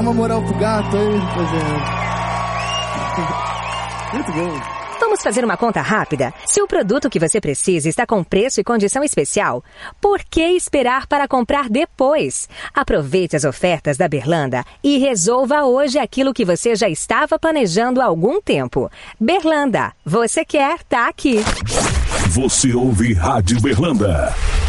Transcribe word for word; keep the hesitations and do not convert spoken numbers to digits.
uma moral pro gato aí, rapaziada. Muito bom. Vamos fazer uma conta rápida? Se o produto que você precisa está com preço e condição especial, por que esperar para comprar depois? Aproveite as ofertas da Berlanda e resolva hoje aquilo que você já estava planejando há algum tempo. Berlanda, você quer, tá aqui. Você ouve Rádio Berlanda.